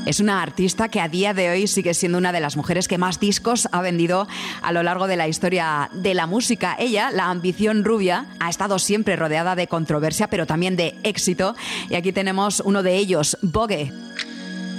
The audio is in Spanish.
Es una artista que a día de hoy sigue siendo una de las mujeres que más discos ha vendido a lo largo de la historia de la música. Ella, la ambición rubia, ha estado siempre rodeada de controversia, pero también de éxito. Y aquí tenemos uno de ellos, Vogue.